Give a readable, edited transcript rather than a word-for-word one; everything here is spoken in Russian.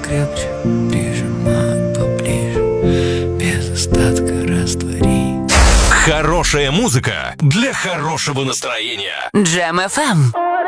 крепче, прижимай поближе, без остатка раствори. Хорошая музыка для хорошего настроения. Джем FM.